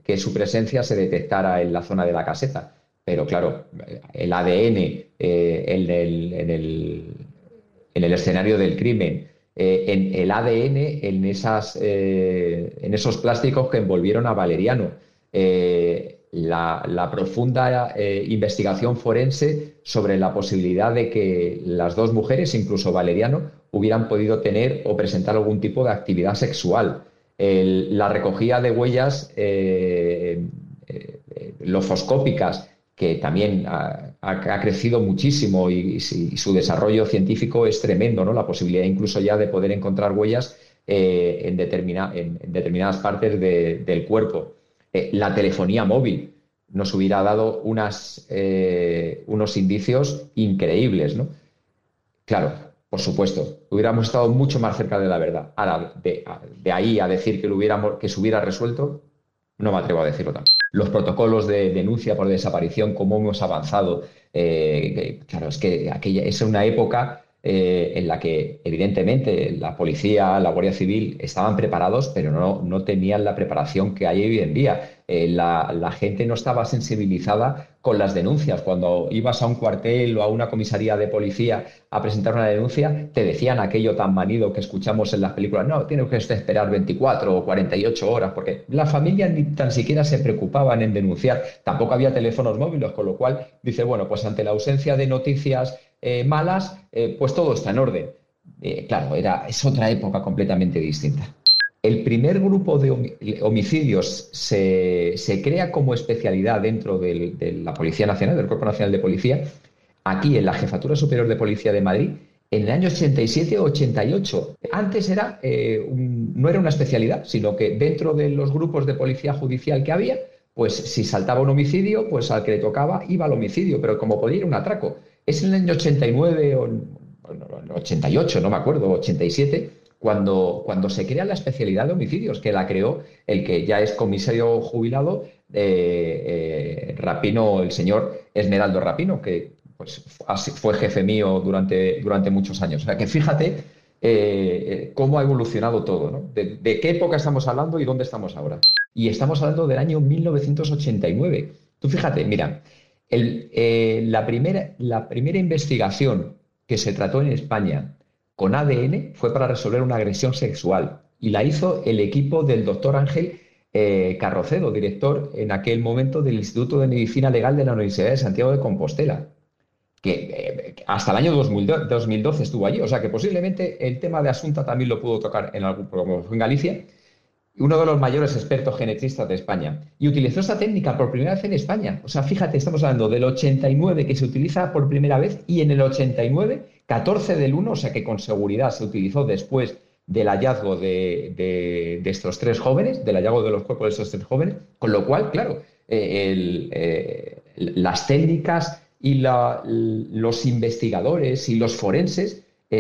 que su presencia se detectara en la zona de la caseta. Pero claro, el ADN en el escenario del crimen, en el ADN en esos plásticos que envolvieron a Valeriano, la profunda investigación forense sobre la posibilidad de que las dos mujeres, incluso Valeriano, hubieran podido tener o presentar algún tipo de actividad sexual. La recogida de huellas lofoscópicas, que también ha crecido muchísimo y su desarrollo científico es tremendo, ¿no? La posibilidad incluso ya de poder encontrar huellas en determinadas partes del cuerpo. La telefonía móvil nos hubiera dado unos indicios increíbles, ¿no? Claro, por supuesto, hubiéramos estado mucho más cerca de la verdad. Ahora, de ahí a decir que se hubiera resuelto, no me atrevo a decirlo tampoco. Los protocolos de denuncia por desaparición, cómo hemos avanzado. Claro, es que aquella es una época en la que, evidentemente, la policía, la Guardia Civil estaban preparados, pero no tenían la preparación que hay hoy en día. La gente no estaba sensibilizada con las denuncias. Cuando ibas a un cuartel o a una comisaría de policía a presentar una denuncia, te decían aquello tan manido que escuchamos en las películas: no, tienes que esperar 24 o 48 horas, porque las familias ni tan siquiera se preocupaban en denunciar. Tampoco había teléfonos móviles, con lo cual dice, bueno, pues ante la ausencia de noticias malas, pues todo está en orden. Claro, es otra época completamente distinta. El primer grupo de homicidios se crea como especialidad dentro de la Policía Nacional, del Cuerpo Nacional de Policía, aquí en la Jefatura Superior de Policía de Madrid, en el año 87 o 88. Antes no era una especialidad, sino que dentro de los grupos de policía judicial que había, pues si saltaba un homicidio, pues al que le tocaba iba al homicidio, pero como podía ir un atraco. Es en el año 89 o 88, no me acuerdo, 87, cuando se crea la especialidad de homicidios, que la creó el que ya es comisario jubilado, Rapino, el señor Esmeraldo Rapino, que pues fue jefe mío durante muchos años. O sea que fíjate cómo ha evolucionado todo, ¿no? De qué época estamos hablando y dónde estamos ahora. Y estamos hablando del año 1989. Tú fíjate, mira, la primera investigación que se trató en España con ADN fue para resolver una agresión sexual y la hizo el equipo del doctor Ángel Carrocedo, director en aquel momento del Instituto de Medicina Legal de la Universidad de Santiago de Compostela, que hasta el año 2012 estuvo allí. O sea que posiblemente el tema de Asunta también lo pudo tocar en algún programa en Galicia, uno de los mayores expertos genetistas de España, y utilizó esta técnica por primera vez en España. O sea, fíjate, estamos hablando del 89 que se utiliza por primera vez, y en el 89, 14 del 1, o sea que con seguridad se utilizó después del hallazgo de estos tres jóvenes, del hallazgo de los cuerpos de estos tres jóvenes, con lo cual, claro, las técnicas y los investigadores y los forenses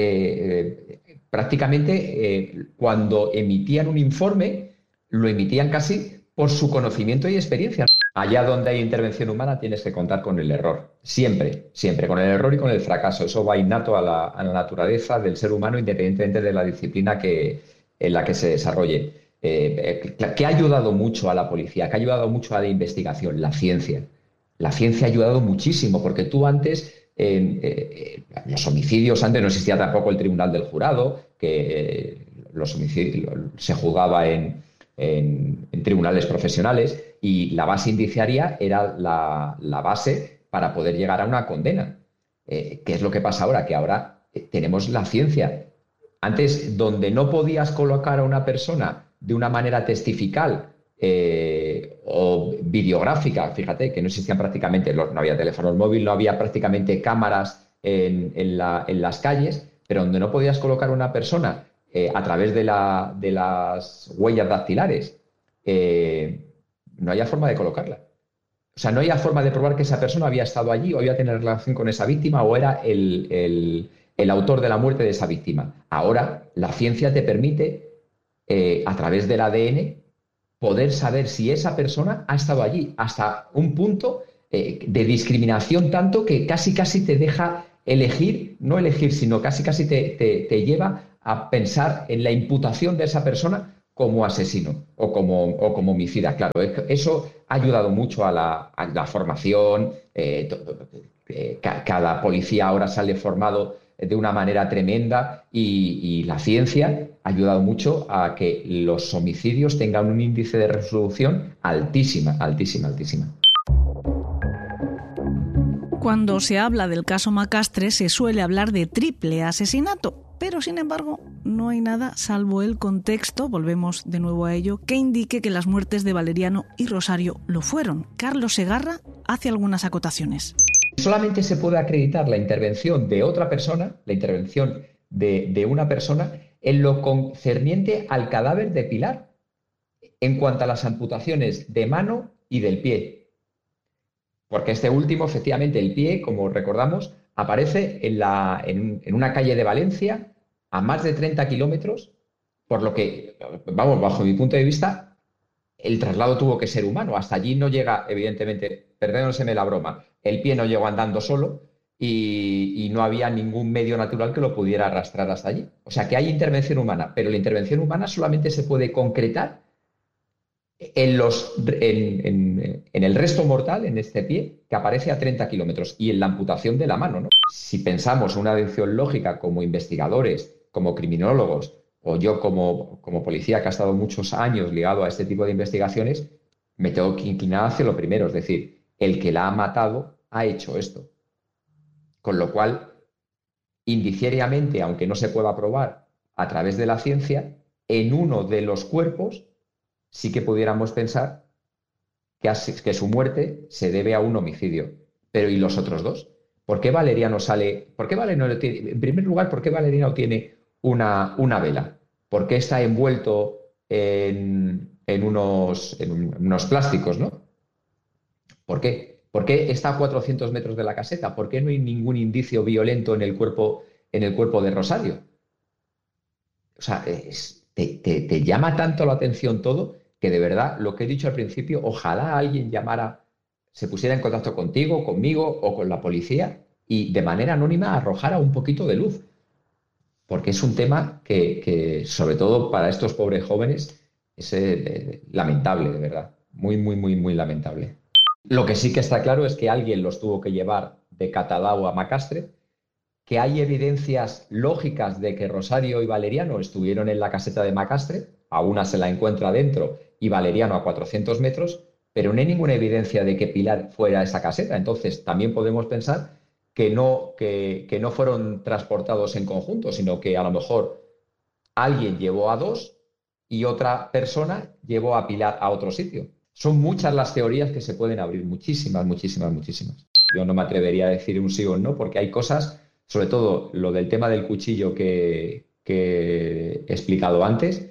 prácticamente cuando emitían un informe, lo emitían casi por su conocimiento y experiencia. Allá donde hay intervención humana tienes que contar con el error, siempre, siempre, con el error y con el fracaso. Eso va innato a la naturaleza del ser humano, independientemente de la disciplina en la que se desarrolle. ¿Qué ha ayudado mucho a la policía? ¿Qué ha ayudado mucho a la investigación? La ciencia. La ciencia ha ayudado muchísimo, porque tú antes, los homicidios, antes no existía tampoco el Tribunal del Jurado, que los homicidios se juzgaba en tribunales profesionales, y la base indiciaria era la base para poder llegar a una condena. ¿Qué es lo que pasa ahora? Que ahora tenemos la ciencia. Antes, donde no podías colocar a una persona de una manera testifical o videográfica, fíjate que no existían prácticamente, no había teléfonos móviles, no había prácticamente cámaras en las calles, pero donde no podías colocar a una persona a través de las huellas dactilares, no había forma de colocarla. O sea, no había forma de probar que esa persona había estado allí o había tenido relación con esa víctima o era el autor de la muerte de esa víctima. Ahora, la ciencia te permite, a través del ADN, poder saber si esa persona ha estado allí, hasta un punto de discriminación tanto que casi te deja elegir, no elegir, sino casi te lleva a pensar en la imputación de esa persona como asesino o como homicida. Claro, eso ha ayudado mucho a la formación. Cada policía ahora sale formado de una manera tremenda y la ciencia ha ayudado mucho a que los homicidios tengan un índice de resolución altísima, altísima, altísima. Cuando se habla del caso Macastre se suele hablar de triple asesinato, pero sin embargo no hay nada salvo el contexto, volvemos de nuevo a ello, que indique que las muertes de Valeriano y Rosario lo fueron. Carlos Segarra hace algunas acotaciones. Solamente se puede acreditar la intervención de otra persona, la intervención de una persona, en lo concerniente al cadáver de Pilar, en cuanto a las amputaciones de mano y del pie. Porque este último, efectivamente, el pie, como recordamos, aparece en una calle de Valencia a más de 30 kilómetros, por lo que, vamos, bajo mi punto de vista, el traslado tuvo que ser humano. Hasta allí no llega, evidentemente, perdónseme la broma, el pie no llegó andando solo y no había ningún medio natural que lo pudiera arrastrar hasta allí. O sea que hay intervención humana, pero la intervención humana solamente se puede concretar en el resto mortal, en este pie, que aparece a 30 kilómetros, y en la amputación de la mano, ¿no? Si pensamos una deducción lógica como investigadores, como criminólogos, o yo como policía que ha estado muchos años ligado a este tipo de investigaciones, me tengo que inclinar hacia lo primero, es decir, el que la ha matado ha hecho esto. Con lo cual, indiciariamente, aunque no se pueda probar a través de la ciencia, en uno de los cuerpos sí que pudiéramos pensar que su muerte se debe a un homicidio. Pero ¿y los otros dos? ¿Por qué Valeriano sale? ¿Por qué Valeriano tiene, en primer lugar, por qué Valeriano tiene una vela? ¿Por qué está envuelto en unos plásticos, ¿no? ¿Por qué? ¿Por qué está a 400 metros de la caseta? ¿Por qué no hay ningún indicio violento en el cuerpo de Rosario? O sea, te llama tanto la atención todo que de verdad, lo que he dicho al principio, ojalá alguien se pusiera en contacto contigo, conmigo o con la policía y de manera anónima arrojara un poquito de luz. Porque es un tema que sobre todo para estos pobres jóvenes, es lamentable, de verdad. Muy, muy, muy, muy lamentable. Lo que sí que está claro es que alguien los tuvo que llevar de Catadau a Macastre, que hay evidencias lógicas de que Rosario y Valeriano estuvieron en la caseta de Macastre, a una se la encuentra dentro y Valeriano a 400 metros, pero no hay ninguna evidencia de que Pilar fuera a esa caseta. Entonces, también podemos pensar que no fueron transportados en conjunto, sino que a lo mejor alguien llevó a dos y otra persona llevó a Pilar a otro sitio. Son muchas las teorías que se pueden abrir, muchísimas, muchísimas, muchísimas. Yo no me atrevería a decir un sí o un no, porque hay cosas, sobre todo lo del tema del cuchillo que he explicado antes,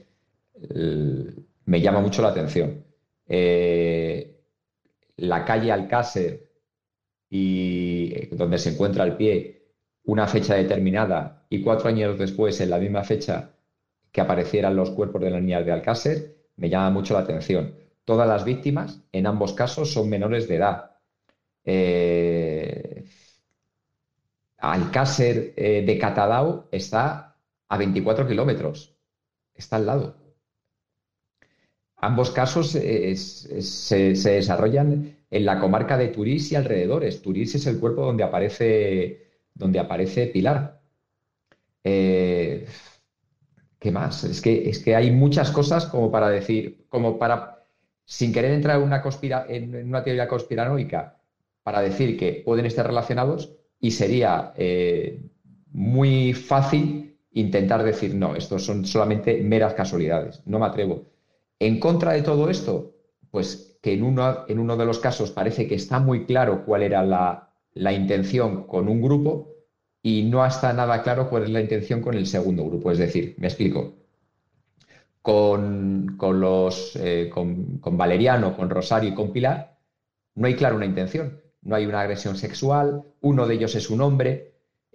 me llama mucho la atención. La calle Alcácer y donde se encuentra el pie, una fecha determinada y 4 años después, en la misma fecha, que aparecieran los cuerpos de las niñas de Alcácer, me llama mucho la atención. Todas las víctimas, en ambos casos, son menores de edad. Alcácer de Catadau está a 24 kilómetros, está al lado. Ambos casos se desarrollan en la comarca de Turís y alrededores. Turís es el cuerpo donde aparece Pilar. ¿Qué más? Es que hay muchas cosas como para decir, sin querer entrar en una teoría conspiranoica, para decir que pueden estar relacionados y sería muy fácil intentar decir, no, estos son solamente meras casualidades. No me atrevo. En contra de todo esto, pues que en uno de los casos parece que está muy claro cuál era la intención con un grupo y no está nada claro cuál es la intención con el segundo grupo. Es decir, me explico. Con Valeriano, con Rosario y con Pilar, no hay clara una intención. No hay una agresión sexual, uno de ellos es un hombre,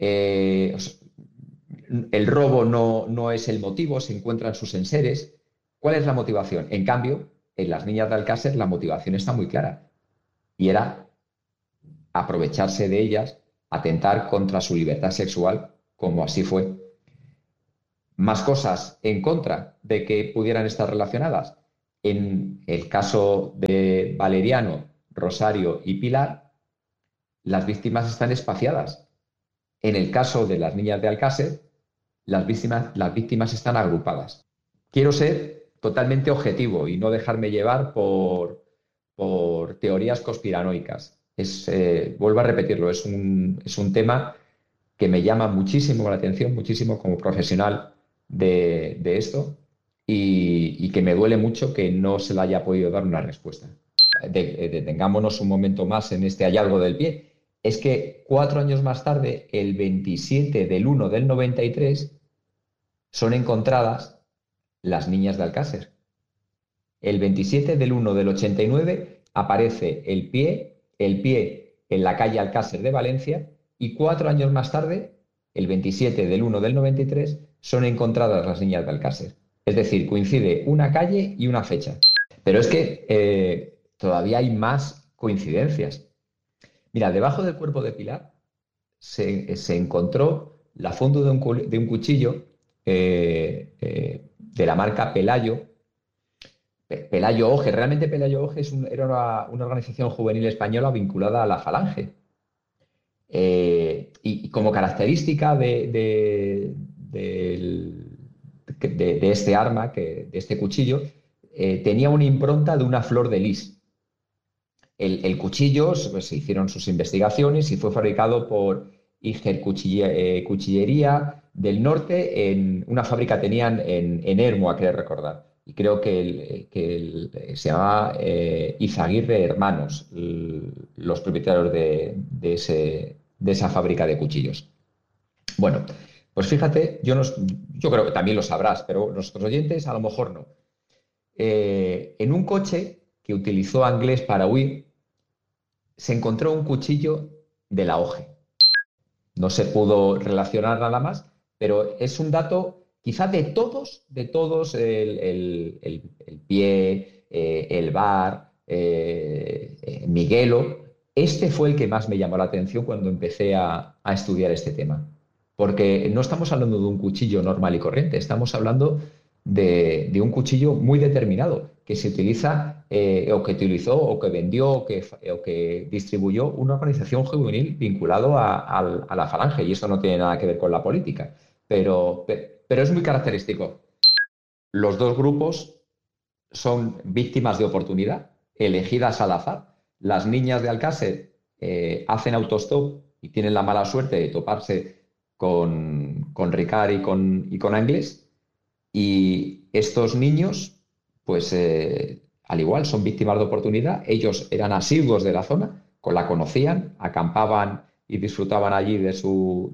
el robo no es el motivo, se encuentran sus enseres. ¿Cuál es la motivación? En cambio, en las niñas de Alcácer la motivación está muy clara y era aprovecharse de ellas, atentar contra su libertad sexual, como así fue. más cosas en contra de que pudieran estar relacionadas. En el caso de Valeriano, Rosario y Pilar, las víctimas están espaciadas. En el caso de las niñas de Alcácer, las víctimas están agrupadas. Quiero ser totalmente objetivo y no dejarme llevar por teorías conspiranoicas. Vuelvo a repetirlo, es un tema que me llama muchísimo la atención, muchísimo como profesional de esto, y que me duele mucho que no se le haya podido dar una respuesta. Detengámonos un momento más en este hallazgo del pie. Es que 4 años más tarde, el 27/1 del 93, son encontradas las niñas de Alcácer. El 27/1 del 89 aparece el pie en la calle Alcácer de Valencia, y 4 años más tarde, el 27/1 del 93, son encontradas las niñas de Alcácer. Es decir, coincide una calle y una fecha. Pero es que todavía hay más coincidencias. Mira, debajo del cuerpo de Pilar se encontró la funda de un cuchillo de la marca Pelayo. Pelayo Oje. Realmente Pelayo Oje era una organización juvenil española vinculada a la Falange. Y como característica de este arma, de este cuchillo, tenía una impronta de una flor de lis. El cuchillo, pues, se hicieron sus investigaciones y fue fabricado por Iger Cuchillería del Norte, en una fábrica tenían en Ermua, creo recordar. Y creo que se llamaba Izaguirre Hermanos, los propietarios de esa fábrica de cuchillos. Bueno, pues fíjate, yo creo que también lo sabrás, pero nuestros oyentes a lo mejor no. En un coche que utilizó Anglés para huir, se encontró un cuchillo de la Oje. No se pudo relacionar nada más, pero es un dato, quizá de todos, el pie, el bar, Miguelo. Este fue el que más me llamó la atención cuando empecé a estudiar este tema. Porque no estamos hablando de un cuchillo normal y corriente, estamos hablando de un cuchillo muy determinado que se utiliza, o que utilizó, o que vendió, o que distribuyó una organización juvenil vinculado a la Falange. Y eso no tiene nada que ver con la política. Pero es muy característico. Los dos grupos son víctimas de oportunidad, elegidas al azar. Las niñas de Alcácer hacen autostop y tienen la mala suerte de toparse con Ricard y con Anglés. Y estos niños, pues al igual, son víctimas de oportunidad. Ellos eran asiduos de la zona, la conocían, acampaban y disfrutaban allí de sus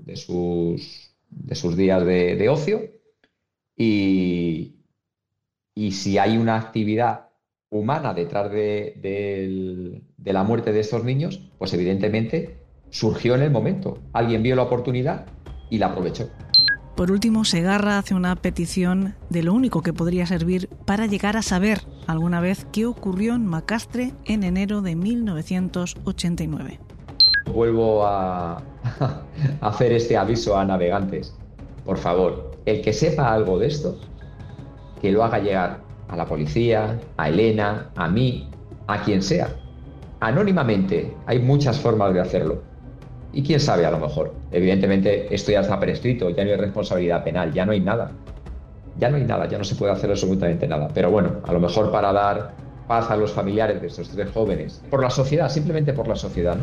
días de ocio. Y si hay una actividad humana detrás de la muerte de estos niños, pues evidentemente surgió en el momento. Alguien vio la oportunidad y la aprovechó. Por último, Segarra hace una petición de lo único que podría servir para llegar a saber alguna vez qué ocurrió en Macastre en enero de 1989. Vuelvo a hacer este aviso a navegantes. Por favor, el que sepa algo de esto, que lo haga llegar a la policía, a Elena, a mí, a quien sea. Anónimamente, hay muchas formas de hacerlo. Y quién sabe, a lo mejor. Evidentemente, esto ya está prescrito, ya no hay responsabilidad penal, ya no hay nada. Ya no hay nada, ya no se puede hacer absolutamente nada. Pero bueno, a lo mejor para dar paz a los familiares de estos 3 jóvenes. Por la sociedad, simplemente por la sociedad, ¿no?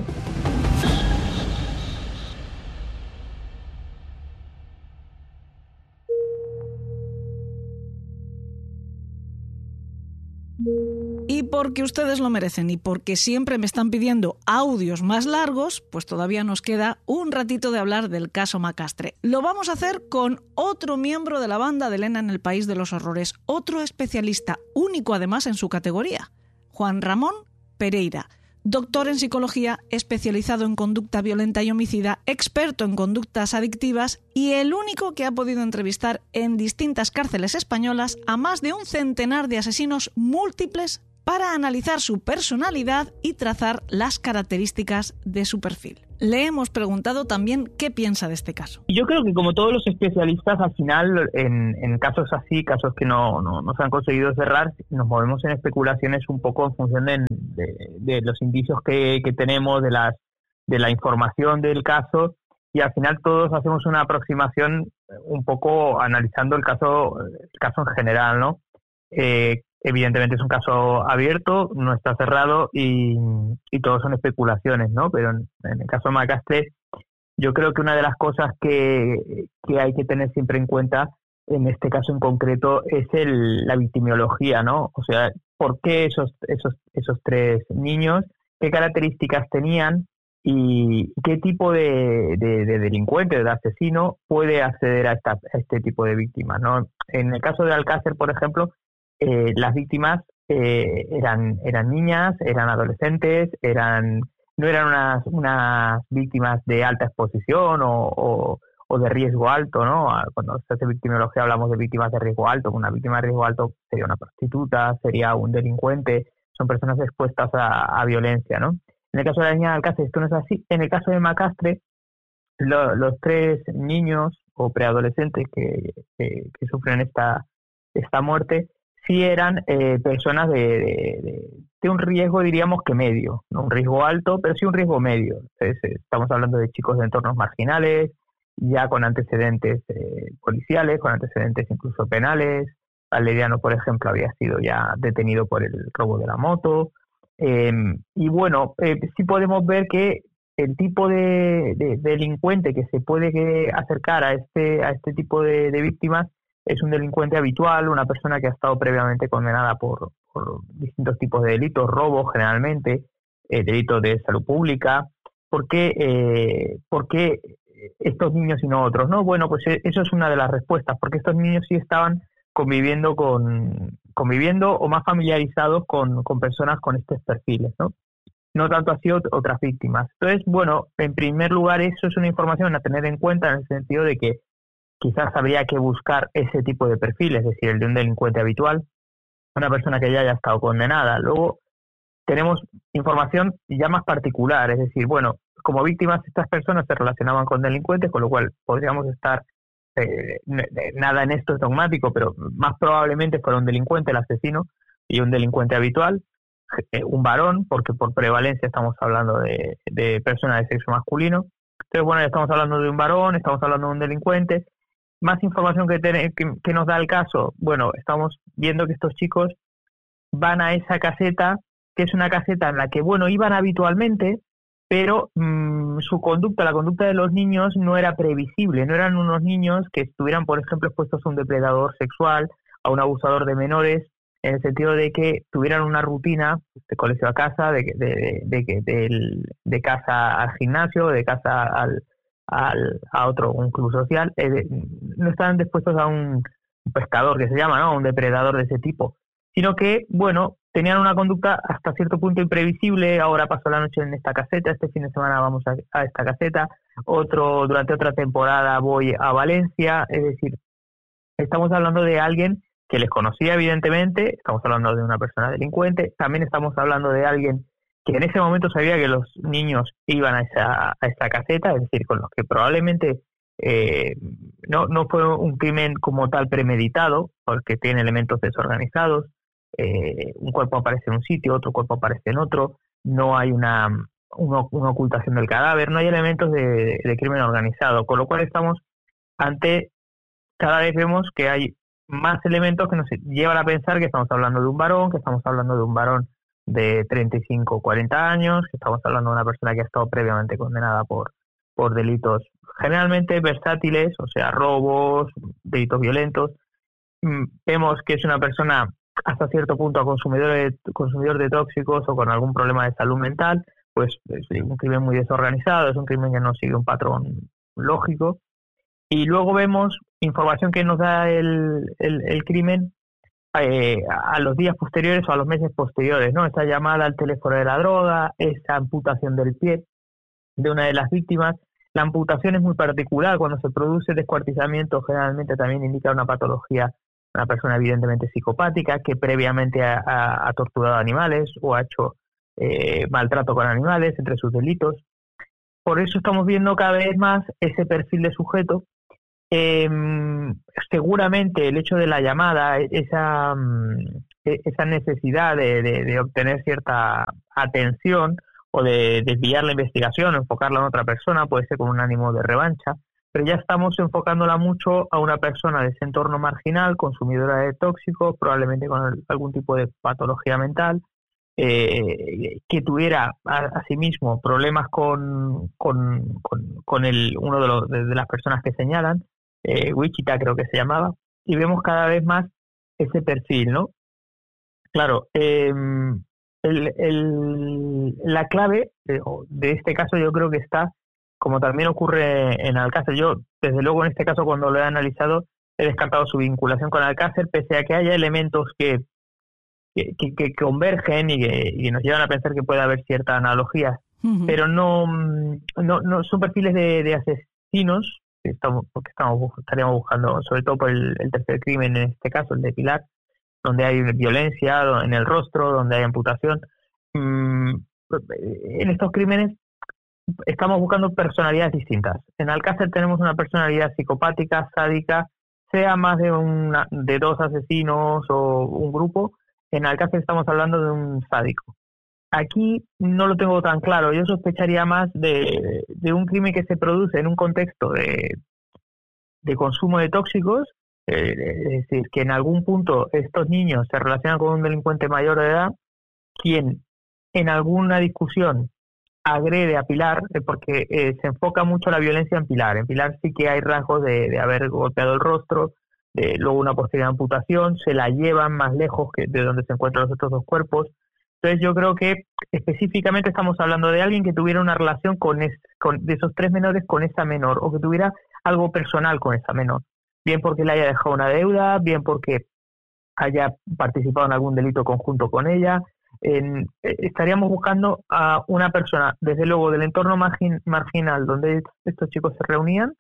Y porque ustedes lo merecen y porque siempre me están pidiendo audios más largos, pues todavía nos queda un ratito de hablar del caso Macastre. Lo vamos a hacer con otro miembro de la banda de Elena en el País de los Horrores, otro especialista, único además en su categoría, Juan Ramón Pereira, doctor en psicología, especializado en conducta violenta y homicida, experto en conductas adictivas y el único que ha podido entrevistar en distintas cárceles españolas a más de un centenar de asesinos múltiples para analizar su personalidad y trazar las características de su perfil. Le hemos preguntado también qué piensa de este caso. Yo creo que como todos los especialistas, al final, en casos así, casos que no se han conseguido cerrar, nos movemos en especulaciones un poco en función de los indicios que tenemos, de la información del caso, y al final todos hacemos una aproximación un poco analizando el caso en general, ¿no? Evidentemente es un caso abierto, no está cerrado y todos son especulaciones, ¿no? Pero en el caso de Macastre, yo creo que una de las cosas que hay que tener siempre en cuenta en este caso en concreto es la victimología, ¿no? O sea, ¿por qué esos 3 niños? ¿Qué características tenían? ¿Y qué tipo de delincuente, de asesino, puede acceder a este tipo de víctimas, ¿no? En el caso de Alcácer, por ejemplo, las víctimas eran niñas, eran adolescentes, no eran unas víctimas de alta exposición o de riesgo alto, ¿no? Cuando se hace victimología hablamos de víctimas de riesgo alto. Una víctima de riesgo alto sería una prostituta, sería un delincuente, son personas expuestas a violencia, ¿no? En el caso de la niña de Alcácer esto no es así. En el caso de Macastre, los 3 niños o preadolescentes que sufren esta muerte sí eran personas de un riesgo, diríamos que medio, no un riesgo alto, pero sí un riesgo medio. Entonces, estamos hablando de chicos de entornos marginales, ya con antecedentes policiales, con antecedentes incluso penales. Valeriano, por ejemplo, había sido ya detenido por el robo de la moto. Y bueno, sí podemos ver que el tipo de delincuente que se puede acercar a este tipo de víctimas es un delincuente habitual, una persona que ha estado previamente condenada por distintos tipos de delitos, robos generalmente, delitos de salud pública. ¿Por qué estos niños y no otros? ¿No? Bueno, pues eso es una de las respuestas, porque estos niños sí estaban conviviendo o más familiarizados con personas con estos perfiles, ¿no? No tanto así otras víctimas. Entonces, bueno, en primer lugar, eso es una información a tener en cuenta en el sentido de que quizás habría que buscar ese tipo de perfil, es decir, el de un delincuente habitual, una persona que ya haya estado condenada. Luego tenemos información ya más particular, es decir, bueno, como víctimas estas personas se relacionaban con delincuentes, con lo cual podríamos estar, nada en esto es dogmático, pero más probablemente fuera un delincuente el asesino y un delincuente habitual, un varón, porque por prevalencia estamos hablando de personas de sexo masculino. Entonces, bueno, ya estamos hablando de un varón, estamos hablando de un delincuente. Más información que nos da el caso, bueno, estamos viendo que estos chicos van a esa caseta, que es una caseta en la que, bueno, iban habitualmente, pero su conducta, la conducta de los niños no era previsible, no eran unos niños que estuvieran, por ejemplo, expuestos a un depredador sexual, a un abusador de menores, en el sentido de que tuvieran una rutina de colegio a casa, de casa al gimnasio, de casa a un club social. No estaban dispuestos a un pescador que se llama, ¿no? Un depredador de ese tipo, sino que, bueno, tenían una conducta hasta cierto punto imprevisible. Ahora paso la noche en esta caseta, este fin de semana vamos a esta caseta, durante otra temporada voy a Valencia. Es decir, estamos hablando de alguien que les conocía evidentemente, estamos hablando de una persona delincuente, también estamos hablando de alguien que en ese momento sabía que los niños iban a esa caseta, es decir, con los que probablemente no fue un crimen como tal premeditado, porque tiene elementos desorganizados. Un cuerpo aparece en un sitio, otro cuerpo aparece en otro, no hay una ocultación del cadáver, no hay elementos de crimen organizado, con lo cual cada vez vemos que hay más elementos que nos llevan a pensar que estamos hablando de un varón, que estamos hablando de un varón de 35 o 40 años, que estamos hablando de una persona que ha estado previamente condenada por delitos generalmente versátiles, o sea, robos, delitos violentos. Vemos que es una persona hasta cierto punto consumidor de tóxicos o con algún problema de salud mental, pues es un crimen muy desorganizado, es un crimen que no sigue un patrón lógico. Y luego vemos información que nos da el crimen a los días posteriores o a los meses posteriores, ¿no? Esa llamada al teléfono de la droga, esa amputación del pie de una de las víctimas. La amputación es muy particular. Cuando se produce descuartizamiento, generalmente también indica una patología, una persona evidentemente psicopática que previamente ha torturado animales o ha hecho maltrato con animales entre sus delitos. por eso estamos viendo cada vez más ese perfil de sujeto. Seguramente el hecho de la llamada, esa necesidad de obtener cierta atención o de desviar la investigación, enfocarla en otra persona, puede ser con un ánimo de revancha, pero ya estamos enfocándola mucho a una persona de ese entorno marginal, consumidora de tóxicos, probablemente con algún tipo de patología mental, que tuviera asimismo problemas con uno de las personas que señalan, Wichita creo que se llamaba, y vemos cada vez más ese perfil, ¿no? Claro, la clave de este caso yo creo que está, como también ocurre en Alcácer. Yo, desde luego, en este caso, cuando lo he analizado, he descartado su vinculación con Alcácer, pese a que haya elementos que convergen y que nos llevan a pensar que puede haber cierta analogía, pero no son perfiles de asesinos, porque estaríamos buscando, sobre todo por el tercer crimen, en este caso, el de Pilar, donde hay violencia en el rostro, donde hay amputación. En estos crímenes estamos buscando personalidades distintas. En Alcácer tenemos una personalidad psicopática, sádica, sea más de dos asesinos o un grupo. En Alcácer estamos hablando de un sádico. Aquí no lo tengo tan claro. Yo sospecharía más de un crimen que se produce en un contexto de consumo de tóxicos, es decir, que en algún punto estos niños se relacionan con un delincuente mayor de edad, quien en alguna discusión agrede a Pilar, porque se enfoca mucho la violencia en Pilar. En Pilar sí que hay rasgos de haber golpeado el rostro, de luego una posterior amputación, se la llevan más lejos que de donde se encuentran los otros dos cuerpos. Entonces yo creo que específicamente estamos hablando de alguien que tuviera una relación de esos tres menores con esa menor, o que tuviera algo personal con esa menor, bien porque le haya dejado una deuda, bien porque haya participado en algún delito conjunto con ella. Estaríamos buscando a una persona, desde luego, del entorno marginal donde estos chicos se reunían,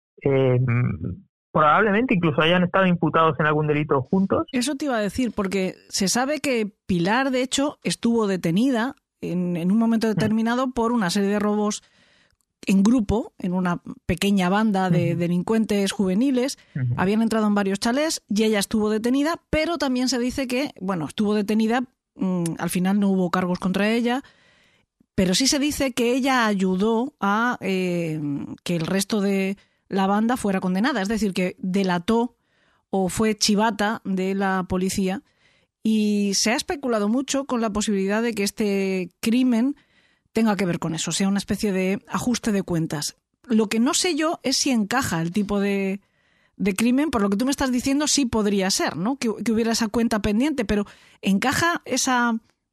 probablemente incluso hayan estado imputados en algún delito juntos. Eso te iba a decir, porque se sabe que Pilar, de hecho, estuvo detenida en un momento determinado por una serie de robos en grupo, en una pequeña banda de delincuentes juveniles. Habían entrado en varios chalés y ella estuvo detenida, pero también se dice que, estuvo detenida, al final no hubo cargos contra ella, pero sí se dice que ella ayudó a que el resto de la banda fuera condenada, es decir, que delató o fue chivata de la policía, y se ha especulado mucho con la posibilidad de que este crimen tenga que ver con eso, sea una especie de ajuste de cuentas. Lo que no sé yo es si encaja el tipo de crimen. Por lo que tú me estás diciendo, sí podría ser, ¿no? Que hubiera esa cuenta pendiente, pero ¿encaja esa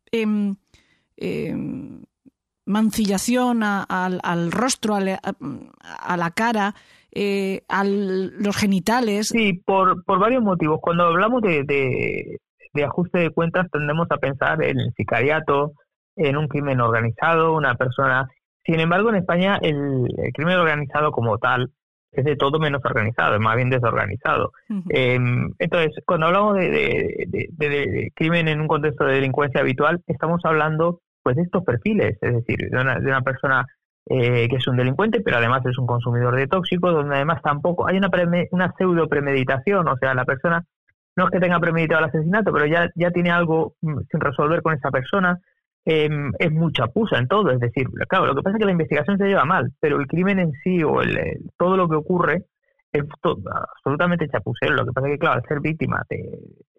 mancillación al rostro, a la cara, a los genitales? Sí, por varios motivos. Cuando hablamos de ajuste de cuentas, tendemos a pensar en el sicariato, en un crimen organizado, una persona. Sin embargo, en España el crimen organizado como tal es de todo menos organizado, es más bien desorganizado. Entonces, cuando hablamos de crimen en un contexto de delincuencia habitual, estamos hablando pues de estos perfiles, es decir, de una persona que es un delincuente, pero además es un consumidor de tóxicos, donde además tampoco hay una pseudo premeditación, o sea, la persona no es que tenga premeditado el asesinato, pero ya tiene algo sin resolver con esa persona. Es muy chapuza en todo, es decir, claro, lo que pasa es que la investigación se lleva mal, pero el crimen en sí o todo lo que ocurre es absolutamente chapucero. Lo que pasa es que, claro, al ser víctima de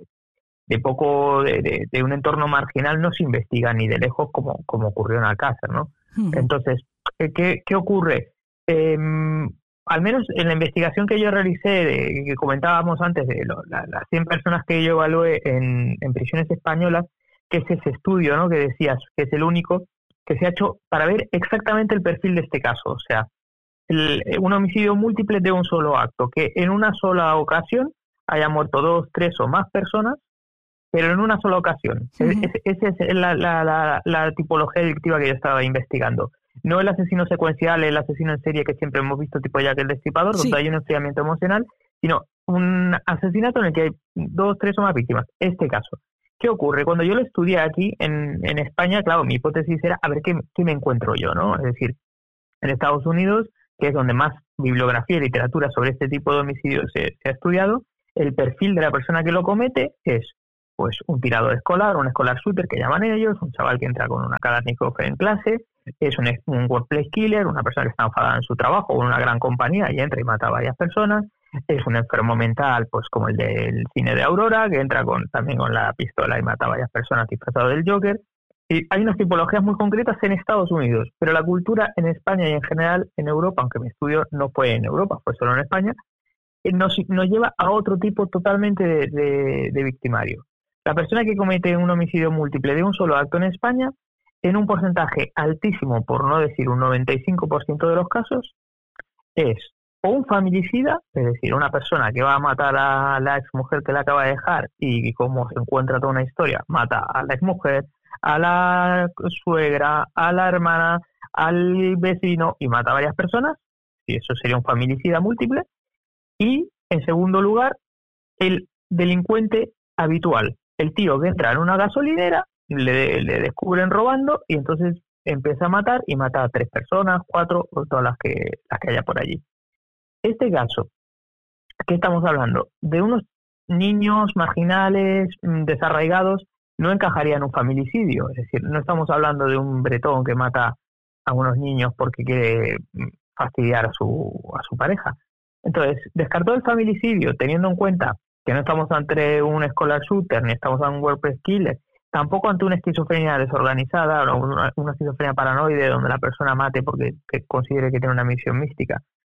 un entorno marginal no se investiga ni de lejos como ocurrió en Alcácer, ¿no? Entonces, ¿qué ocurre? Al menos en la investigación que yo realicé, que comentábamos antes, de las 100 personas que yo evalué en prisiones españolas, que es ese estudio, ¿no?, que decías, que es el único que se ha hecho para ver exactamente el perfil de este caso. O sea, un homicidio múltiple de un solo acto, que en una sola ocasión haya muerto 2, 3 o más personas, pero en una sola ocasión. Esa es la tipología delictiva que yo estaba investigando. No el asesino secuencial, el asesino en serie que siempre hemos visto, tipo Jack el Destripador, donde hay un enfriamiento emocional, sino un asesinato en el que hay 2, 3 o más víctimas. Este caso. ¿Qué ocurre? Cuando yo lo estudié aquí en España, claro, mi hipótesis era a ver qué me encuentro yo, ¿no? Es decir, en Estados Unidos, que es donde más bibliografía y literatura sobre este tipo de homicidios se ha estudiado, el perfil de la persona que lo comete es pues un tirador escolar, un scholar shooter que llaman ellos, un chaval que entra con una Kalashnikov en clase, es un workplace killer, una persona que está enfadada en su trabajo o en una gran compañía y entra y mata a varias personas, es un enfermo mental, pues como el del cine de Aurora, que entra también con la pistola y mata a varias personas disfrazado del Joker. Y hay unas tipologías muy concretas en Estados Unidos, pero la cultura en España y en general en Europa, aunque mi estudio no fue en Europa, fue solo en España, nos lleva a otro tipo totalmente de victimario. La persona que comete un homicidio múltiple de un solo acto en España, en un porcentaje altísimo, por no decir un 95% de los casos, es o un familicida, es decir, una persona que va a matar a la exmujer que la acaba de dejar y como se encuentra toda una historia, mata a la exmujer, a la suegra, a la hermana, al vecino y mata a varias personas, y eso sería un familicida múltiple. Y, en segundo lugar, el delincuente habitual, el tío que entra en una gasolinera, le descubren robando y entonces empieza a matar y mata a 3 personas, 4 o todas las que haya por allí. Este caso, ¿qué estamos hablando? De unos niños marginales, desarraigados, no encajaría en un familicidio, es decir, no estamos hablando de un bretón que mata a unos niños porque quiere fastidiar a su pareja. Entonces, descartó el familicidio teniendo en cuenta que no estamos ante un scholar shooter, ni estamos ante un workplace killer, tampoco ante una esquizofrenia desorganizada o una esquizofrenia paranoide donde la persona mate porque considere que tiene una misión mística.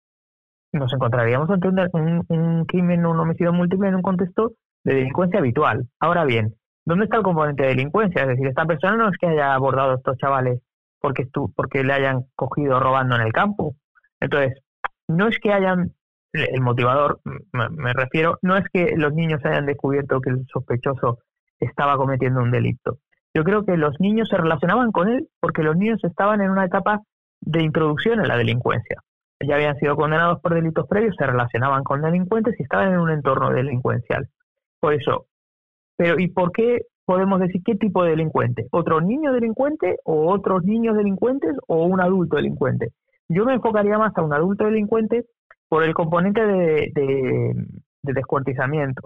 Nos encontraríamos ante un crimen, un homicidio múltiple en un contexto de delincuencia habitual. Ahora bien, ¿dónde está el componente de delincuencia? Es decir, esta persona no es que haya abordado a estos chavales porque le hayan cogido robando en el campo. Entonces, no es que hayan... El motivador, me refiero, no es que los niños hayan descubierto que el sospechoso estaba cometiendo un delito. Yo creo que los niños se relacionaban con él porque los niños estaban en una etapa de introducción en la delincuencia. Ya habían sido condenados por delitos previos, se relacionaban con delincuentes y estaban en un entorno delincuencial. Por eso, pero ¿y por qué podemos decir qué tipo de delincuente? ¿Otro niño delincuente o otros niños delincuentes o un adulto delincuente? Yo me enfocaría más a un adulto delincuente por el componente de descuartizamiento,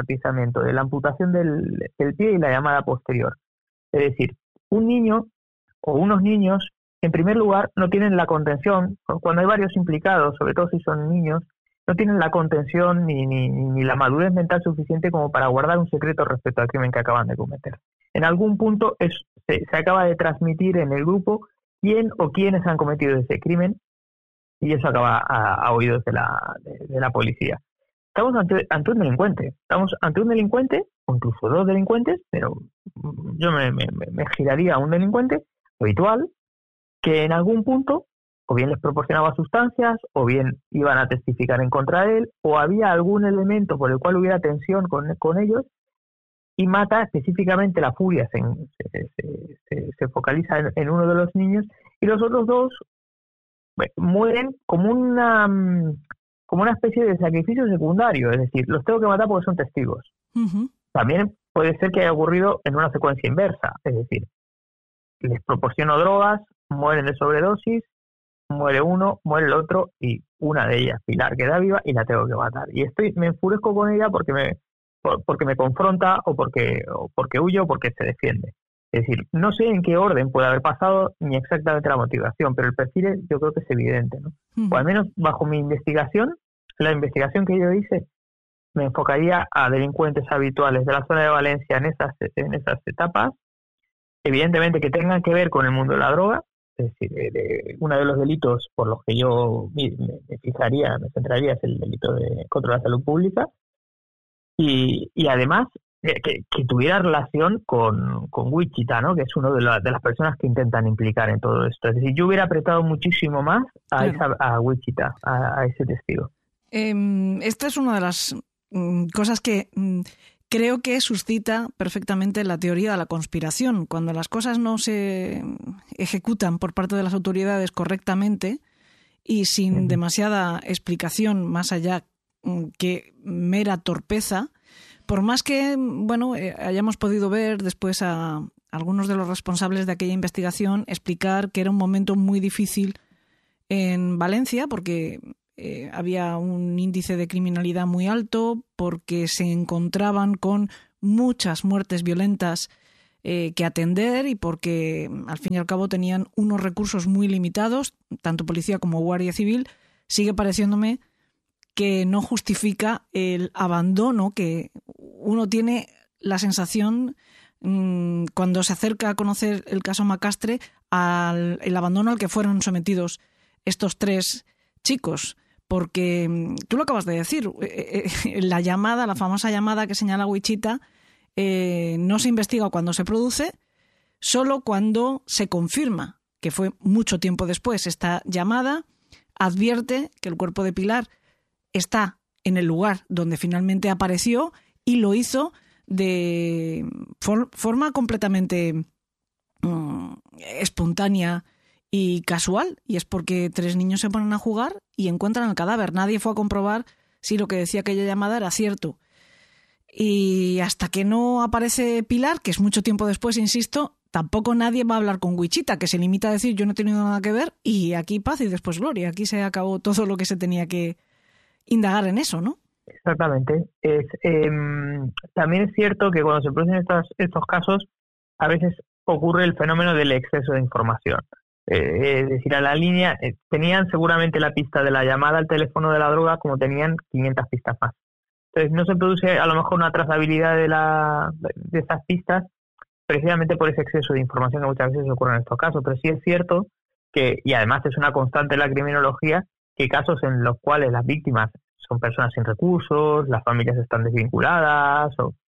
de la amputación del pie y la llamada posterior. Es decir, un niño o unos niños, en primer lugar, no tienen la contención, cuando hay varios implicados, sobre todo si son niños, no tienen la contención ni la madurez mental suficiente como para guardar un secreto respecto al crimen que acaban de cometer. En algún punto se acaba de transmitir en el grupo quién o quiénes han cometido ese crimen, y eso acaba a oídos de la policía. Estamos ante un delincuente. Estamos ante un delincuente, o incluso 2 delincuentes, pero yo me giraría a un delincuente habitual que en algún punto o bien les proporcionaba sustancias, o bien iban a testificar en contra de él, o había algún elemento por el cual hubiera tensión con ellos, y mata específicamente. La furia se focaliza en uno de los niños, y los otros 2 mueren como una especie de sacrificio secundario, es decir, los tengo que matar porque son testigos. Uh-huh. También puede ser que haya ocurrido en una secuencia inversa, es decir, les proporciono drogas, mueren de sobredosis, muere uno, muere el otro, y una de ellas, Pilar, queda viva y la tengo que matar. Y me enfurezco con ella porque me confronta o porque huye o porque se defiende. Es decir, no sé en qué orden puede haber pasado ni exactamente la motivación, pero el perfil yo creo que es evidente, ¿no? Uh-huh. O al menos bajo mi investigación, la investigación que yo hice, me enfocaría a delincuentes habituales de la zona de Valencia en esas etapas, evidentemente que tengan que ver con el mundo de la droga. Es decir, uno de los delitos por los que yo me centraría es el delito contra la salud pública, y además que tuviera relación con Wichita, ¿no? Que es uno de las personas que intentan implicar en todo esto. Es decir, yo hubiera apretado muchísimo más a Wichita, a ese testigo. Esta es una de las cosas que creo que suscita perfectamente la teoría de la conspiración. Cuando las cosas no se ejecutan por parte de las autoridades correctamente y sin demasiada explicación más allá que mera torpeza, por más que hayamos podido ver después a algunos de los responsables de aquella investigación explicar que era un momento muy difícil en Valencia porque había un índice de criminalidad muy alto, porque se encontraban con muchas muertes violentas que atender y porque al fin y al cabo tenían unos recursos muy limitados, tanto policía como guardia civil. Sigue pareciéndome que no justifica el abandono que uno tiene la sensación cuando se acerca a conocer el caso Macastre, el abandono al que fueron sometidos estos 3 chicos. Porque tú lo acabas de decir, la famosa llamada que señala Wichita, no se investiga cuando se produce, solo cuando se confirma, que fue mucho tiempo después. Esta llamada advierte que el cuerpo de Pilar está en el lugar donde finalmente apareció y lo hizo de forma completamente espontánea y casual, y es porque 3 niños se ponen a jugar y encuentran el cadáver. Nadie fue a comprobar si lo que decía aquella llamada era cierto. Y hasta que no aparece Pilar, que es mucho tiempo después, insisto, tampoco nadie va a hablar con Wichita, que se limita a decir yo no he tenido nada que ver y aquí paz y después gloria. Aquí se acabó todo lo que se tenía que indagar en eso, ¿no? Exactamente. También es cierto que cuando se producen estos casos, a veces ocurre el fenómeno del exceso de información. Es decir, a la línea, tenían seguramente la pista de la llamada al teléfono de la droga como tenían 500 pistas más. Entonces no se produce a lo mejor una trazabilidad de estas pistas precisamente por ese exceso de información que muchas veces ocurre en estos casos. Pero sí es cierto que, y además es una constante en la criminología, que casos en los cuales las víctimas son personas sin recursos, las familias están desvinculadas,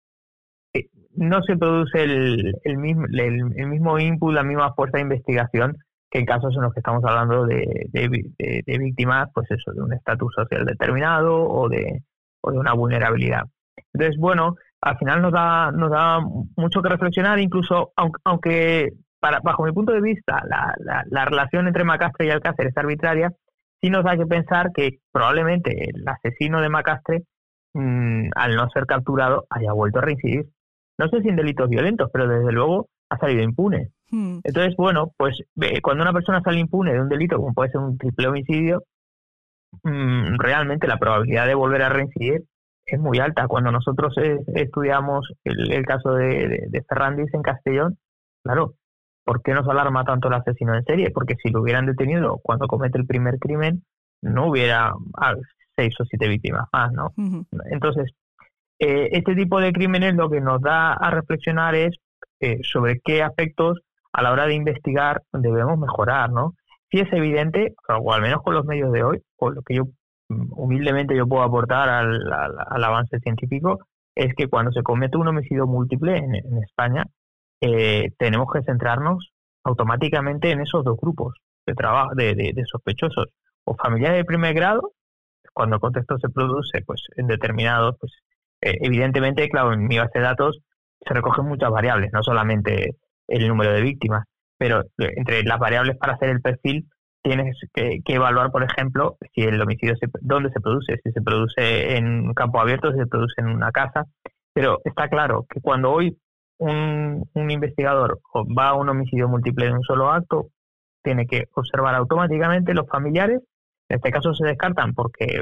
no se produce el mismo input, la misma fuerza de investigación que en casos en los que estamos hablando de víctimas, pues eso, de un estatus social determinado o de una vulnerabilidad. Entonces, bueno, al final nos da mucho que reflexionar, incluso aunque bajo mi punto de vista la relación entre Macastre y Alcácer es arbitraria, sí nos da que pensar que probablemente el asesino de Macastre, al no ser capturado, haya vuelto a reincidir. No sé si en delitos violentos, pero desde luego ha salido impune. Entonces, bueno, pues cuando una persona sale impune de un delito, como puede ser un triple homicidio, realmente la probabilidad de volver a reincidir es muy alta. Cuando nosotros estudiamos el caso de Ferrandis en Castellón, claro, ¿por qué nos alarma tanto el asesino en serie? Porque si lo hubieran detenido cuando comete el primer crimen, no hubiera 6 o 7 víctimas más, ¿no? Entonces, este tipo de crímenes lo que nos da a reflexionar es sobre qué aspectos a la hora de investigar debemos mejorar, ¿no? Sí es evidente, o al menos con los medios de hoy, o lo que yo humildemente yo puedo aportar al avance científico, es que cuando se comete un homicidio múltiple en España, tenemos que centrarnos automáticamente en esos 2 grupos de sospechosos, o familiares de primer grado, cuando el contexto se produce pues en determinados, pues evidentemente, claro, en mi base de datos se recogen muchas variables, no solamente el número de víctimas, pero entre las variables para hacer el perfil tienes que evaluar, por ejemplo, si el homicidio dónde se produce, si se produce en un campo abierto, si se produce en una casa. Pero está claro que cuando hoy un investigador va a un homicidio múltiple de un solo acto, tiene que observar automáticamente los familiares. En este caso se descartan porque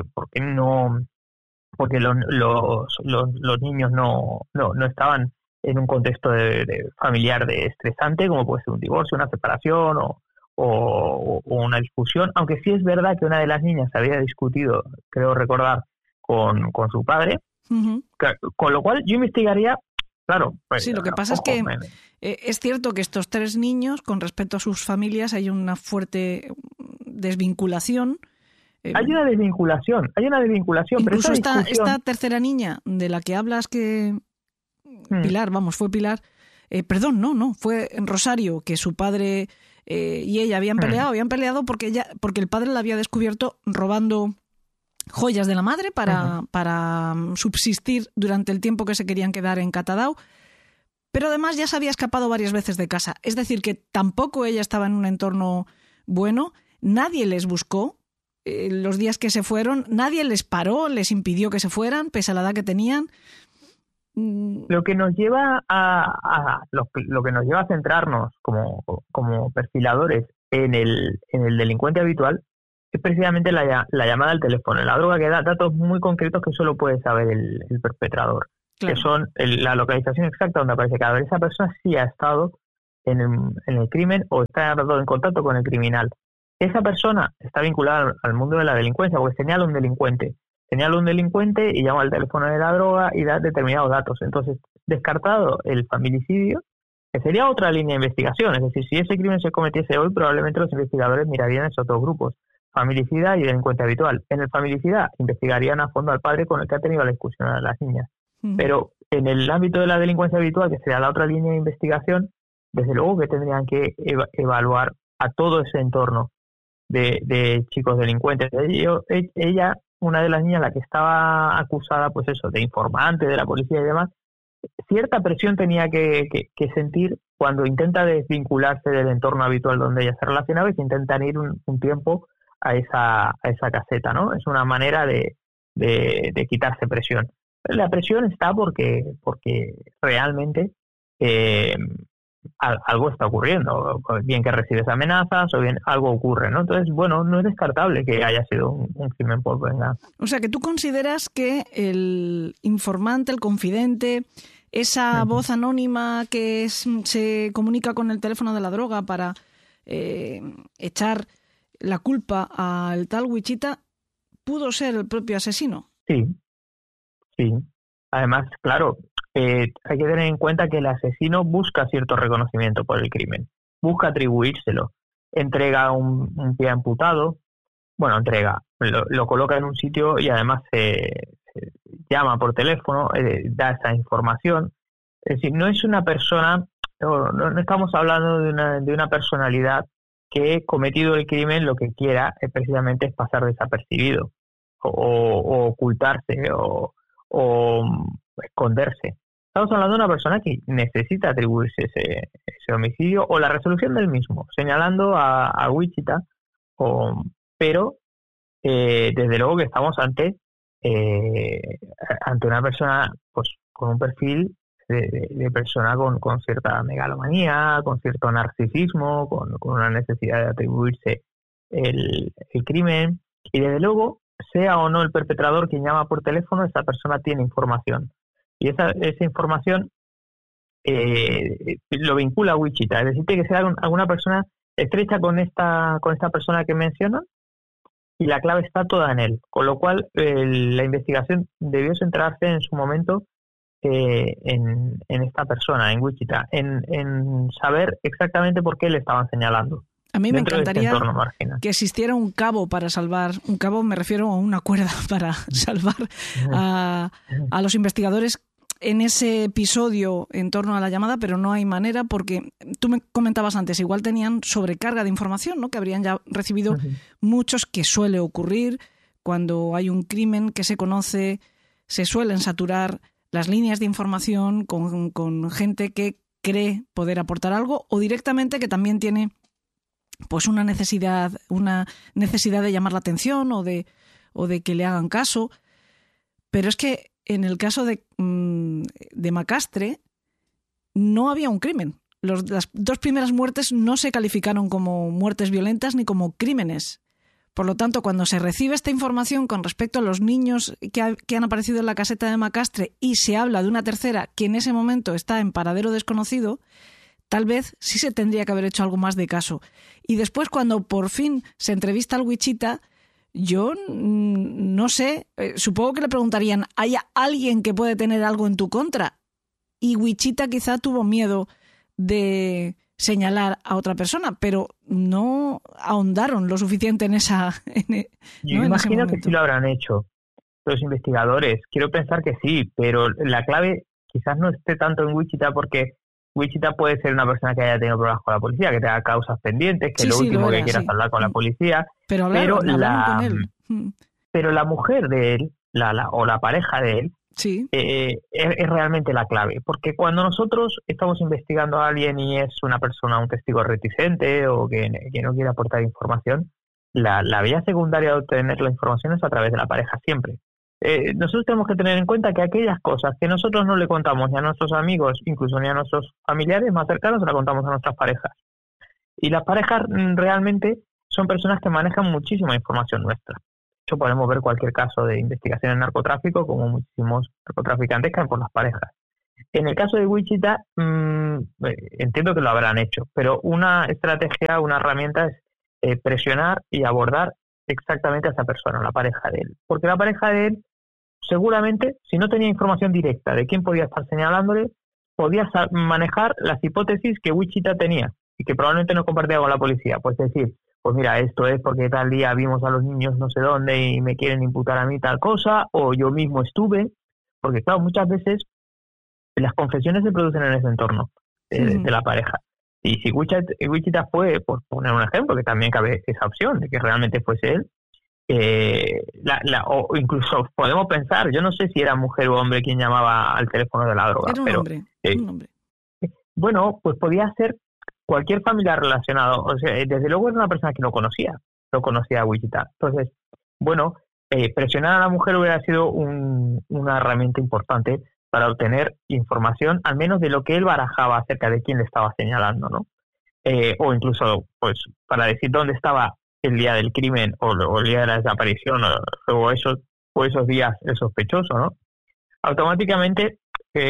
los niños no estaban en un contexto de familiar estresante, como puede ser un divorcio, una separación o una discusión, aunque sí es verdad que una de las niñas había discutido, creo recordar, con su padre, con lo cual yo investigaría, claro. Pues, sí, lo que pasa es que es cierto que estos 3 niños, con respecto a sus familias, hay una fuerte desvinculación. Hay una desvinculación. Incluso pero esta tercera niña de la que hablas que... Pilar, fue Pilar. No, fue Rosario, que su padre y ella habían peleado porque el padre la había descubierto robando joyas de la madre para subsistir durante el tiempo que se querían quedar en Catadau, pero además ya se había escapado varias veces de casa. Es decir, que tampoco ella estaba en un entorno bueno, nadie les buscó. Los días que se fueron, nadie les paró, les impidió que se fueran, pese a la edad que tenían. Lo que nos lleva lo que nos lleva a centrarnos como perfiladores en el delincuente habitual es precisamente la llamada al teléfono. La droga que da datos muy concretos que solo puede saber el perpetrador, Claro. que son la localización exacta donde aparece cada vez. Esa persona sí ha estado en el crimen o está en contacto con el criminal. Esa persona está vinculada al mundo de la delincuencia porque señala un delincuente. Señala un delincuente y llama al teléfono de la droga y da determinados datos. Entonces, descartado el familicidio, que sería otra línea de investigación. Es decir, si ese crimen se cometiese hoy, probablemente los investigadores mirarían esos dos grupos, familicida y delincuente habitual. En el familicida investigarían a fondo al padre con el que ha tenido la discusión de las niñas. Pero en el ámbito de la delincuencia habitual, que sería la otra línea de investigación, desde luego que tendrían que evaluar a todo ese entorno de chicos delincuentes. Ella, una de las niñas, la que estaba acusada, pues eso, de informante de la policía y demás, cierta presión tenía que sentir cuando intenta desvincularse del entorno habitual donde ella se relacionaba y se intentan ir un tiempo a esa caseta, ¿no? Es una manera de quitarse presión. La presión está porque realmente algo está ocurriendo, bien que recibes amenazas o bien algo ocurre, ¿no? Entonces, bueno, no es descartable que haya sido un crimen por venganza. O sea, que tú consideras que el informante, el confidente, esa voz anónima que se comunica con el teléfono de la droga para echar la culpa al tal Wichita, pudo ser el propio asesino. Sí. Además, claro, hay que tener en cuenta que el asesino busca cierto reconocimiento por el crimen, busca atribuírselo, entrega un pie amputado, lo coloca en un sitio y además se llama por teléfono, da esa información. Es decir, no es una persona, no estamos hablando de una personalidad que, cometido el crimen, lo que quiera precisamente es pasar desapercibido o ocultarse o esconderse. Estamos hablando de una persona que necesita atribuirse ese homicidio o la resolución del mismo, señalando a Wichita, pero desde luego que estamos ante una persona pues con un perfil de persona con cierta megalomanía, con cierto narcisismo, con una necesidad de atribuirse el crimen, y desde luego, sea o no el perpetrador quien llama por teléfono, esa persona tiene información. Y esa información lo vincula a Wichita. Es decir, tiene que ser alguna persona estrecha con esta persona que menciona, y la clave está toda en él. Con lo cual, la investigación debió centrarse en su momento en esta persona, en Wichita, en saber exactamente por qué le estaban señalando. A mí me encantaría que existiera un cabo para salvar, un cabo me refiero a una cuerda para salvar a los investigadores en ese episodio en torno a la llamada, pero no hay manera porque tú me comentabas antes, igual tenían sobrecarga de información, ¿no? Que habrían ya recibido muchos, que suele ocurrir cuando hay un crimen que se conoce, se suelen saturar las líneas de información con gente que cree poder aportar algo o directamente que también tiene pues una necesidad de llamar la atención o de que le hagan caso. Pero es que en el caso de Macastre no había un crimen. Las dos primeras muertes no se calificaron como muertes violentas ni como crímenes. Por lo tanto, cuando se recibe esta información con respecto a los niños que han aparecido en la caseta de Macastre y se habla de una tercera que en ese momento está en paradero desconocido, tal vez sí se tendría que haber hecho algo más de caso. Y después, cuando por fin se entrevista al Wichita, yo no sé, supongo que le preguntarían, ¿hay alguien que puede tener algo en tu contra? Y Wichita quizá tuvo miedo de señalar a otra persona, pero no ahondaron lo suficiente en esa... Yo imagino que sí lo habrán hecho los investigadores. Quiero pensar que sí, pero la clave quizás no esté tanto en Wichita, porque Wichita puede ser una persona que haya tenido problemas con la policía, que tenga causas pendientes, que lo último que quiera es hablar con la policía. Pero con él. Pero la mujer de él, o la pareja de él, sí, es realmente la clave. Porque cuando nosotros estamos investigando a alguien y es una persona, un testigo reticente o que no quiere aportar información, la vía secundaria de obtener la información es a través de la pareja siempre. Nosotros tenemos que tener en cuenta que aquellas cosas que nosotros no le contamos ni a nuestros amigos, incluso ni a nuestros familiares más cercanos, se las contamos a nuestras parejas. Y las parejas realmente son personas que manejan muchísima información nuestra. De hecho, podemos ver cualquier caso de investigación en narcotráfico, como muchísimos narcotraficantes caen por las parejas. En el caso de Wichita, entiendo que lo habrán hecho, pero una estrategia, una herramienta es presionar y abordar exactamente a esa persona, la pareja de él. Porque la pareja de él, seguramente, si no tenía información directa de quién podía estar señalándole, podía manejar las hipótesis que Wichita tenía y que probablemente no compartía con la policía. Pues decir, pues mira, esto es porque tal día vimos a los niños no sé dónde y me quieren imputar a mí tal cosa, o yo mismo estuve, porque claro, muchas veces las confesiones se producen en ese entorno de la pareja. Y si Wichita fue, por poner un ejemplo, que también cabe esa opción de que realmente fuese él, o incluso podemos pensar, yo no sé si era mujer o hombre quien llamaba al teléfono de la droga, era un hombre. Bueno, pues podía ser cualquier familiar relacionado. O sea, desde luego era una persona que no conocía a Wichita. Entonces, bueno, presionar a la mujer hubiera sido una herramienta importante para obtener información, al menos de lo que él barajaba acerca de quién le estaba señalando, ¿no? O incluso, pues, para decir dónde estaba el día del crimen o el día de la desaparición o esos días el sospechoso, ¿no? Automáticamente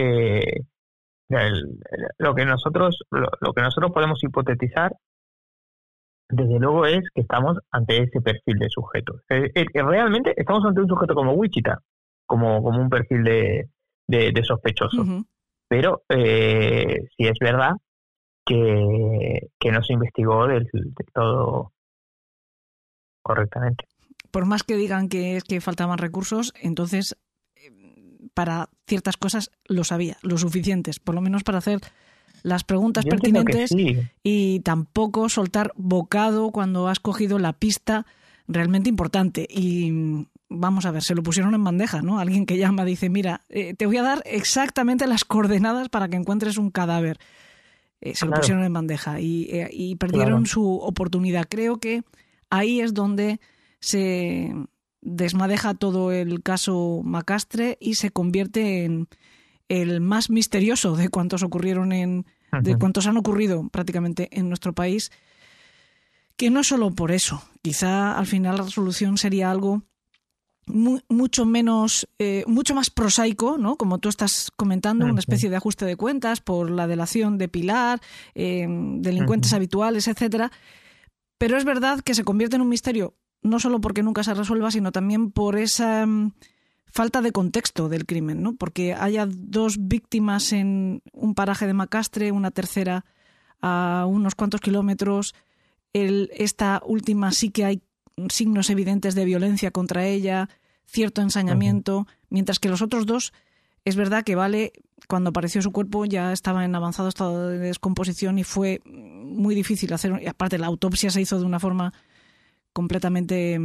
lo que nosotros podemos hipotetizar desde luego es que estamos ante ese perfil de sujeto. Realmente estamos ante un sujeto como Wichita, como un perfil de sospechoso. Uh-huh. Pero sí es verdad que no se investigó del todo correctamente. Por más que digan que faltaban recursos, entonces para ciertas cosas los había, lo suficientes, por lo menos para hacer las preguntas pertinentes y tampoco soltar bocado cuando has cogido la pista realmente importante. Y vamos a ver, se lo pusieron en bandeja, ¿no? Alguien que llama dice, mira, te voy a dar exactamente las coordenadas para que encuentres un cadáver. Se lo pusieron en bandeja y perdieron su oportunidad. Creo que ahí es donde se desmadeja todo el caso Macastre y se convierte en el más misterioso de cuantos ocurrieron de cuantos han ocurrido prácticamente en nuestro país, que no solo por eso, quizá al final la resolución sería algo mucho menos, mucho más prosaico, ¿no? Como tú estás comentando, una especie de ajuste de cuentas por la delación de Pilar, delincuentes habituales, etcétera. Pero es verdad que se convierte en un misterio, no solo porque nunca se resuelva, sino también por esa falta de contexto del crimen, ¿no? Porque haya dos víctimas en un paraje de Macastre, una tercera a unos cuantos kilómetros. Esta última sí que hay signos evidentes de violencia contra ella, cierto ensañamiento, mientras que los otros dos, es verdad que Vale, cuando apareció su cuerpo, ya estaba en avanzado estado de descomposición y fue muy difícil hacer. Y aparte, la autopsia se hizo de una forma completamente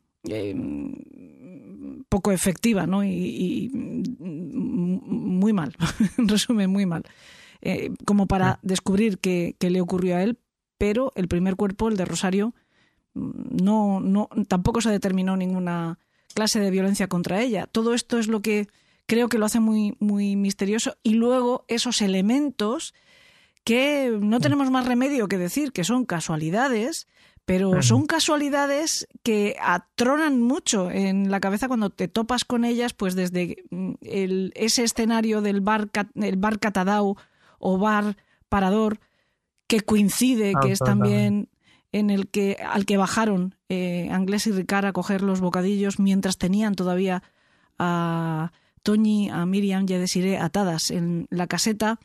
poco efectiva, ¿no? Y muy mal, en resumen, muy mal. Como para descubrir qué le ocurrió a él, pero el primer cuerpo, el de Rosario, tampoco se determinó ninguna clase de violencia contra ella. Todo esto es lo que creo que lo hace muy, muy misterioso. Y luego esos elementos que no tenemos más remedio que decir que son casualidades, pero son casualidades que atronan mucho en la cabeza cuando te topas con ellas, pues desde ese escenario del el bar Catadau o bar Parador, que coincide, que es también en al que bajaron Anglés y Ricard a coger los bocadillos mientras tenían todavía a Toñi, a Miriam y a Desiré atadas en la caseta.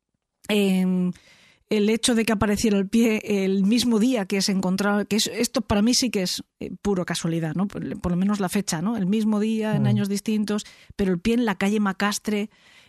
El hecho de que apareciera el pie el mismo día que se encontraba, esto para mí sí que es puro casualidad, ¿no? Por lo menos la fecha, ¿no? El mismo día, en años distintos, pero el pie en la calle Macastre,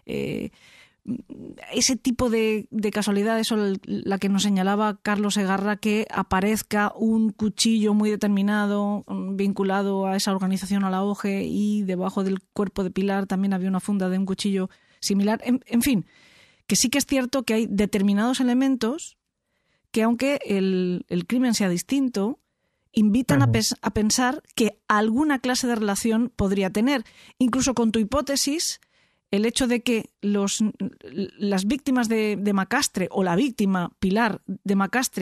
ese tipo de casualidad, eso la que nos señalaba Carlos Segarra, que aparezca un cuchillo muy determinado vinculado a esa organización, a la OGE, y debajo del cuerpo de Pilar también había una funda de un cuchillo similar. En fin, que sí que es cierto que hay determinados elementos que, aunque el crimen sea distinto, invitan a pensar que alguna clase de relación podría tener. Incluso con tu hipótesis, el hecho de que las víctimas de Macastre, o la víctima Pilar de Macastre,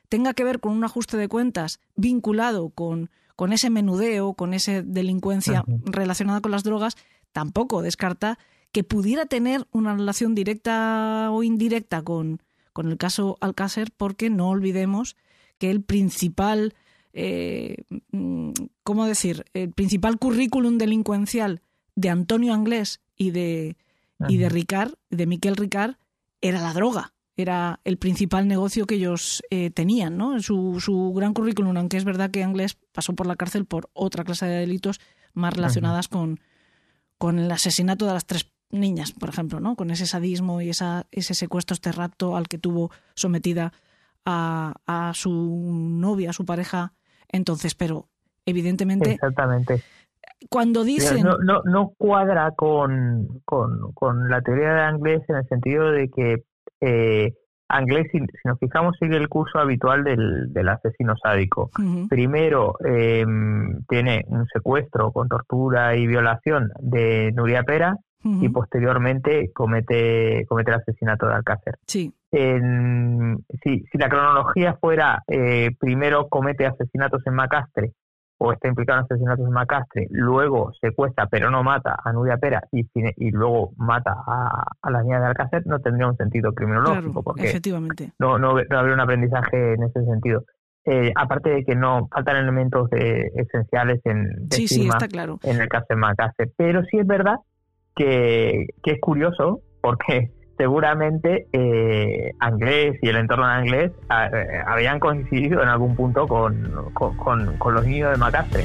tenga que ver con un ajuste de cuentas vinculado con ese menudeo, con esa delincuencia relacionada con las drogas, tampoco descarta que pudiera tener una relación directa o indirecta con el caso Alcácer, porque no olvidemos que el principal, el principal currículum delincuencial de Antonio Anglés y de Ricard, de Miquel Ricard, era la droga. Era el principal negocio que ellos tenían, ¿no? Su gran currículum, aunque es verdad que Anglés pasó por la cárcel por otra clase de delitos más relacionadas con el asesinato de las 3 niñas, por ejemplo, ¿no? Con ese sadismo y ese secuestro, este rapto al que tuvo sometida a su novia, a su pareja entonces, pero evidentemente... Exactamente. Cuando dicen... No cuadra con la teoría de Anglés, en el sentido de que Anglés, si nos fijamos, sigue el curso habitual del asesino sádico. Primero tiene un secuestro con tortura y violación de Nuria Pera, y posteriormente comete el asesinato de Alcácer. Sí. Si la cronología fuera primero comete asesinatos en Macastre, o está implicado en asesinatos en Macastre, luego secuestra pero no mata a Nuria Pera y luego mata a las niñas de Alcácer, no tendría un sentido criminológico, claro, porque efectivamente. No habría un aprendizaje en ese sentido. Aparte de que no faltan elementos esenciales sí, está claro. En el caso de Macastre, pero sí es verdad que es curioso, porque seguramente Anglés y el entorno de Anglés habían coincidido en algún punto con los niños de Macastre.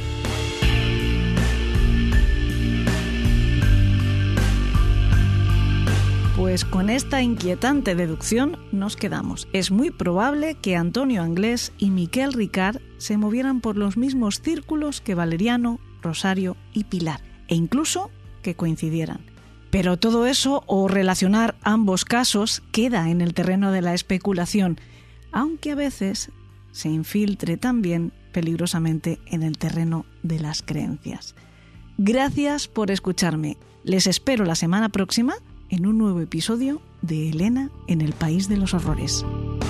Pues con esta inquietante deducción nos quedamos. Es muy probable que Antonio Anglés y Miquel Ricard se movieran por los mismos círculos que Valeriano, Rosario y Pilar, e incluso que coincidieran. Pero todo eso, o relacionar ambos casos, queda en el terreno de la especulación, aunque a veces se infiltre también peligrosamente en el terreno de las creencias. Gracias por escucharme. Les espero la semana próxima en un nuevo episodio de Elena en el País de los Horrores.